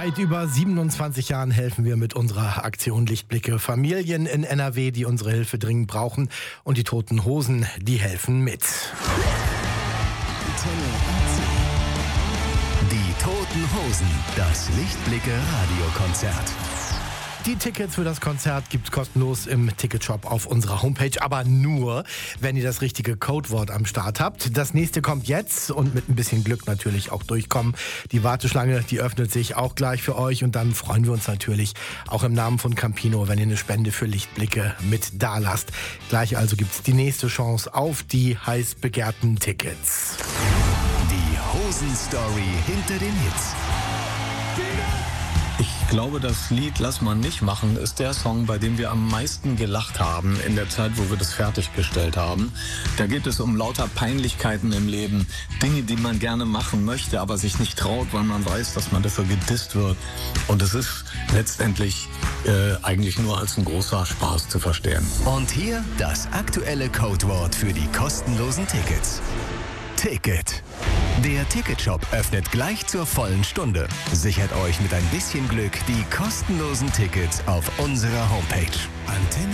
Seit über 27 Jahren helfen wir mit unserer Aktion Lichtblicke Familien in NRW, die unsere Hilfe dringend brauchen. Und die Toten Hosen, die helfen mit. Die Toten Hosen, das Lichtblicke Radiokonzert. Die Tickets für das Konzert gibt's kostenlos im Ticketshop auf unserer Homepage, aber nur, wenn ihr das richtige Codewort am Start habt. Das nächste kommt jetzt und mit ein bisschen Glück natürlich auch durchkommen. Die Warteschlange, die öffnet sich auch gleich für euch und dann freuen wir uns natürlich auch im Namen von Campino, wenn ihr eine Spende für Lichtblicke mit dalasst. Gleich also gibt's die nächste Chance auf die heiß begehrten Tickets. Die Hosen-Story hinter den Hits. Ich glaube, das Lied Lass mal nicht machen ist der Song, bei dem wir am meisten gelacht haben in der Zeit, wo wir das fertiggestellt haben. Da geht es um lauter Peinlichkeiten im Leben, Dinge, die man gerne machen möchte, aber sich nicht traut, weil man weiß, dass man dafür gedisst wird. Und es ist letztendlich eigentlich nur als ein großer Spaß zu verstehen. Und hier das aktuelle Codewort für die kostenlosen Tickets. Ticket. Der Ticketshop öffnet gleich zur vollen Stunde. Sichert euch mit ein bisschen Glück die kostenlosen Tickets auf unserer Homepage. Antenne